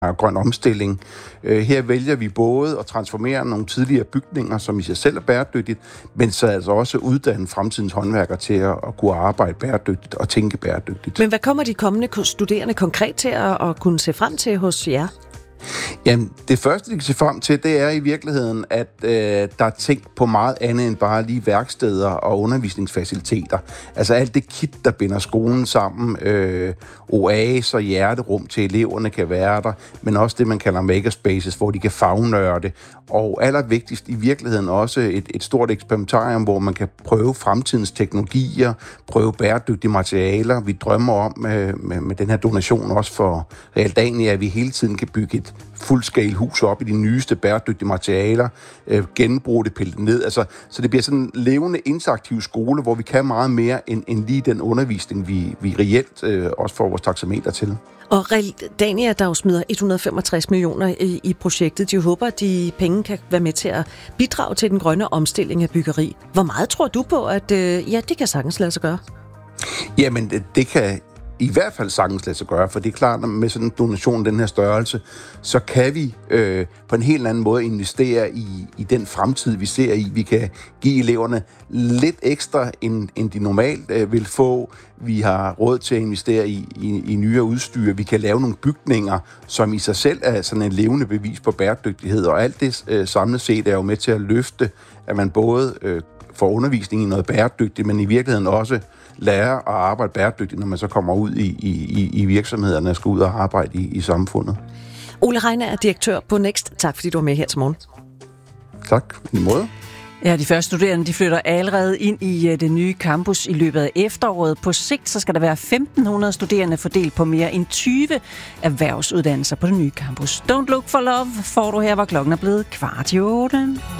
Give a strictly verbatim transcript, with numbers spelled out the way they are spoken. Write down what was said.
og grøn omstilling. Her vælger vi både at transformere nogle tidligere bygninger, som i sig selv er bæredygtigt, men så altså også uddanne fremtidens håndværkere til at kunne arbejde bæredygtigt og tænke bæredygtigt. Men hvad kommer de kommende studerende konkret til at kunne se frem til hos jer? Jamen, det første, de kan se frem til, det er i virkeligheden, at øh, der er tænkt på meget andet end bare lige værksteder og undervisningsfaciliteter. Altså alt det kit, der binder skolen sammen, øh, oaser og hjerterum til eleverne kan være der, men også det, man kalder makerspaces, hvor de kan fagnørde. Og allervigtigst i virkeligheden også et, et stort eksperimentarium, hvor man kan prøve fremtidens teknologier, prøve bæredygtige materialer. Vi drømmer om med, med, med den her donation også for Realdania, at vi hele tiden kan bygge et fullscale hus op i de nyeste bæredygtige materialer, øh, genbruge det, pille det ned. Altså, så det bliver sådan en levende, interaktiv skole, hvor vi kan meget mere end, end lige den undervisning, vi, vi reelt øh, også får vores taxameter til. Og Realdania, der jo smider et hundrede og femogtres millioner i, i projektet, de håber, at de penge kan være med til at bidrage til den grønne omstilling af byggeri. Hvor meget tror du på, at øh, ja, det kan sagtens lade sig gøre? Jamen, det, det kan i hvert fald sagtens lade sig gøre, for det er klart, at med sådan en donation den her størrelse, så kan vi øh, på en helt anden måde investere i, i den fremtid, vi ser i. Vi kan give eleverne lidt ekstra, end, end de normalt øh, vil få. Vi har råd til at investere i, i, i nyere udstyr. Vi kan lave nogle bygninger, som i sig selv er sådan en levende bevis på bæredygtighed, og alt det øh, samlet set er jo med til at løfte, at man både øh, får undervisning i noget bæredygtigt, men i virkeligheden også lære at arbejde bæredygtigt, når man så kommer ud i, i, i virksomhederne og skal ud og arbejde i, i samfundet. Ole Reine er direktør på Next. Tak fordi du var med her til morgen. Tak, i måde. Ja, de første studerende de flytter allerede ind i det nye campus i løbet af efteråret. På sigt så skal der være femten hundrede studerende fordelt på mere end tyve erhvervsuddannelser på det nye campus. Don't look for love får du her, hvor klokken er blevet kvart i otte.